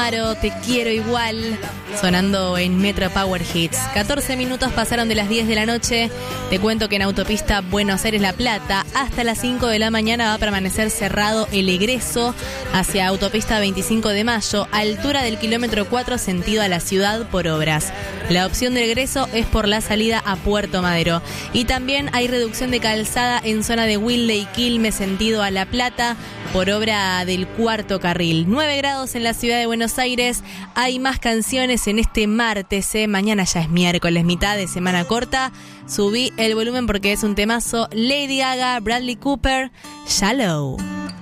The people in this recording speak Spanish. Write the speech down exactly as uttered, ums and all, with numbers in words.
Te quiero igual, sonando en Metro Power Hits. catorce minutos pasaron de las diez de la noche. Te cuento que en autopista Buenos Aires-La Plata hasta las cinco de la mañana va a permanecer cerrado el egreso hacia autopista veinticinco de mayo, altura del kilómetro cuatro sentido a la ciudad por obras. La opción de egreso es por la salida a Puerto Madero. Y también hay reducción de calzada en zona de Wilde y Quilmes sentido a La Plata por obra del cuarto carril. nueve grados en la ciudad de Buenos Aires. Hay más canciones en este martes, ¿eh? Mañana ya es miércoles, mitad de semana corta. Subí el volumen porque es un temazo. Lady Gaga, Bradley Cooper, Shallow.